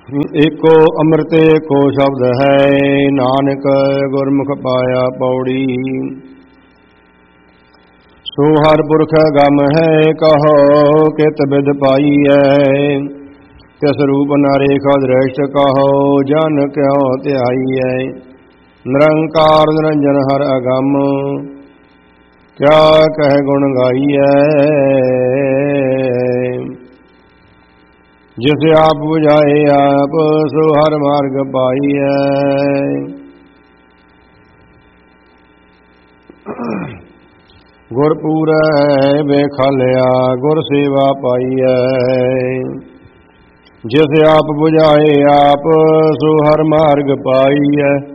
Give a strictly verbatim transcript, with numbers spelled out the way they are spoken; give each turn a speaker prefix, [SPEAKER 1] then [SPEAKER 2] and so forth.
[SPEAKER 1] ਏਕੋ ਅੰਮ੍ਰਿਤ ਏਕੋ ਸ਼ਬਦ ਹੈ, ਨਾਨਕ ਗੁਰਮੁਖ ਪਾਇਆ ਪੌੜੀ। ਸੋ ਹਰ ਪੁਰਖ ਗਮ ਹੈ, ਕਹੋ ਕਿਤ ਬਿਦ ਪਾਈਐ। ਤਿਸ ਰੂਪ ਨਾਰੇਖ ਦ੍ਰਿਸ਼ਟ, ਕਹੋ ਜਨ ਕਿਉ ਧਿਆਈਐ। ਨਿਰੰਕਾਰ ਨਿਰੰਜਨ ਹਰ ਅਗਮ, ਕਿਆ ਕਹਿ ਗੁਣ ਗਾਈਐ। ਜਿਸ ਆਪ ਬੁਝਾਏ ਆਪ, ਸੋ ਹਰ ਮਾਰਗ ਪਾਈਐ। ਗੁਰ ਪੂਰੈ ਵੇਖਾਲਿਆ, ਗੁਰ ਸੇਵਾ ਪਾਈਐ। ਜਿਸ ਆਪ ਬੁਝਾਏ ਆਪ, ਸੋ ਹਰ ਮਾਰਗ ਪਾਈਐ।